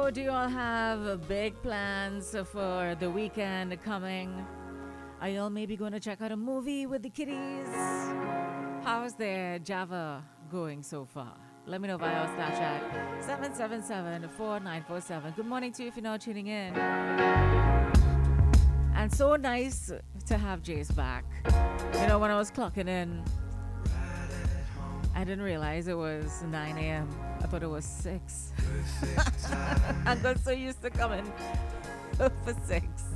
So, do you all have big plans for the weekend coming? Are you all maybe going to check out a movie with the kiddies? How's their Java going so far? Let me know via our Snapchat 777-4947. Good morning to you if you're now tuning in. And so nice to have Jace back. You know, when I was clocking in, I didn't realize it was 9 a.m. I thought it was 6. I got so used to coming for 6.